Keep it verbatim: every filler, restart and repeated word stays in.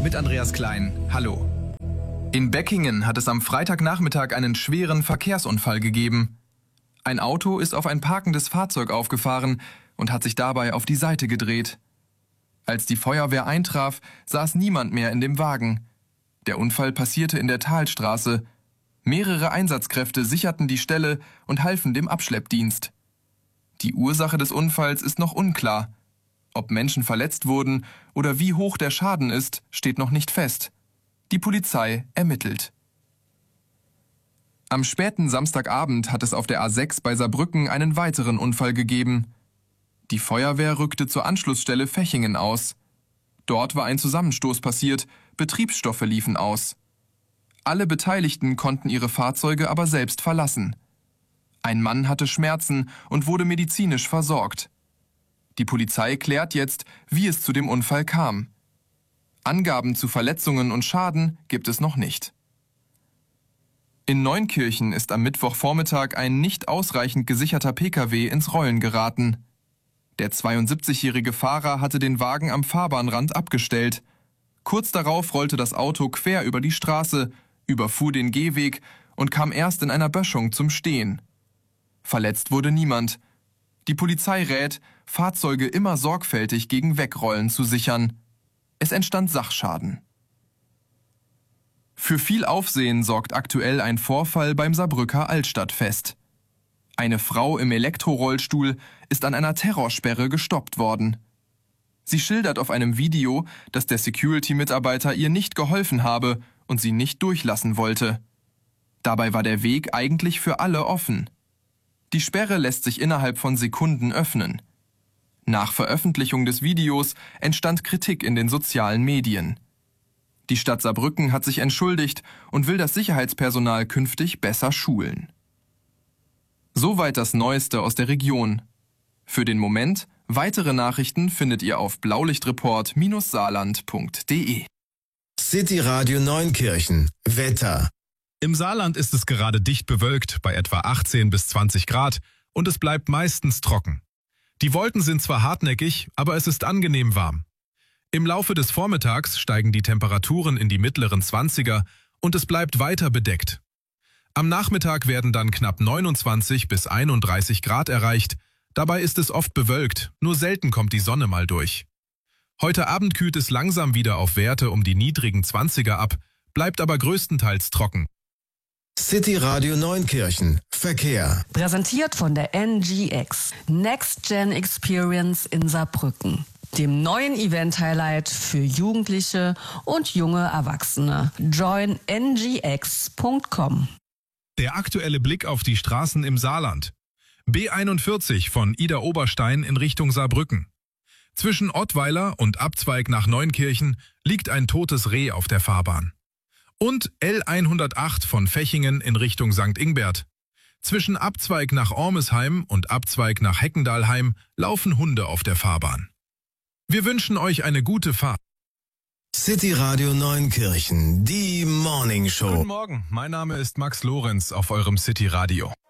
mit Andreas Klein. Hallo. In Beckingen hat es am Freitagnachmittag einen schweren Verkehrsunfall gegeben. Ein Auto ist auf ein parkendes Fahrzeug aufgefahren und hat sich dabei auf die Seite gedreht. Als die Feuerwehr eintraf, saß niemand mehr in dem Wagen. Der Unfall passierte in der Talstraße. Mehrere Einsatzkräfte sicherten die Stelle und halfen dem Abschleppdienst. Die Ursache des Unfalls ist noch unklar. Ob Menschen verletzt wurden oder wie hoch der Schaden ist, steht noch nicht fest. Die Polizei ermittelt. Am späten Samstagabend hat es auf der A sechs bei Saarbrücken einen weiteren Unfall gegeben. Die Feuerwehr rückte zur Anschlussstelle Fechingen aus. Dort war ein Zusammenstoß passiert, Betriebsstoffe liefen aus. Alle Beteiligten konnten ihre Fahrzeuge aber selbst verlassen. Ein Mann hatte Schmerzen und wurde medizinisch versorgt. Die Polizei klärt jetzt, wie es zu dem Unfall kam. Angaben zu Verletzungen und Schaden gibt es noch nicht. In Neunkirchen ist am Mittwochvormittag ein nicht ausreichend gesicherter Pkw ins Rollen geraten. Der zweiundsiebzigjährige Fahrer hatte den Wagen am Fahrbahnrand abgestellt. Kurz darauf rollte das Auto quer über die Straße, überfuhr den Gehweg und kam erst in einer Böschung zum Stehen. Verletzt wurde niemand. Die Polizei rät, Fahrzeuge immer sorgfältig gegen Wegrollen zu sichern. Es entstand Sachschaden. Für viel Aufsehen sorgt aktuell ein Vorfall beim Saarbrücker Altstadtfest. Eine Frau im Elektrorollstuhl ist an einer Terrorsperre gestoppt worden. Sie schildert auf einem Video, dass der Security-Mitarbeiter ihr nicht geholfen habe und sie nicht durchlassen wollte. Dabei war der Weg eigentlich für alle offen. Die Sperre lässt sich innerhalb von Sekunden öffnen. Nach Veröffentlichung des Videos entstand Kritik in den sozialen Medien. Die Stadt Saarbrücken hat sich entschuldigt und will das Sicherheitspersonal künftig besser schulen. Soweit das Neueste aus der Region. Für den Moment, weitere Nachrichten findet ihr auf blaulichtreport Bindestrich saarland Punkt de. City Radio Neunkirchen. Wetter. Im Saarland ist es gerade dicht bewölkt, bei etwa achtzehn bis zwanzig Grad, und es bleibt meistens trocken. Die Wolken sind zwar hartnäckig, aber es ist angenehm warm. Im Laufe des Vormittags steigen die Temperaturen in die mittleren Zwanziger und es bleibt weiter bedeckt. Am Nachmittag werden dann knapp neunundzwanzig bis einunddreißig Grad erreicht. Dabei ist es oft bewölkt, nur selten kommt die Sonne mal durch. Heute Abend kühlt es langsam wieder auf Werte um die niedrigen Zwanziger ab, bleibt aber größtenteils trocken. City Radio Neunkirchen. Verkehr. Präsentiert von der N G X. Next Gen Experience in Saarbrücken. Dem neuen Event-Highlight für Jugendliche und junge Erwachsene. join n g x punkt com. Der aktuelle Blick auf die Straßen im Saarland. B einundvierzig von Idar-Oberstein in Richtung Saarbrücken. Zwischen Ottweiler und Abzweig nach Neunkirchen liegt ein totes Reh auf der Fahrbahn. Und L hundertacht von Fechingen in Richtung Sankt Ingbert. Zwischen Abzweig nach Ormesheim und Abzweig nach Heckendalheim laufen Hunde auf der Fahrbahn. Wir wünschen euch eine gute Fahrt. City Radio Neunkirchen, die Morning Show. Guten Morgen, mein Name ist Max Lorenz auf eurem City Radio.